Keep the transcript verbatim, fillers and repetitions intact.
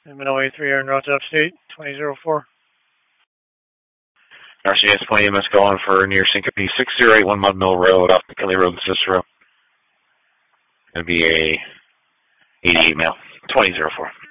Minnow eighty-three, Aaron Route to Upstate, twenty oh four. R C S twenty E M S going for near Syncope, six zero eight one Mud Mill Road, off McKinley Road, Cicero. It'll be a eighty-eight mail, twenty oh four.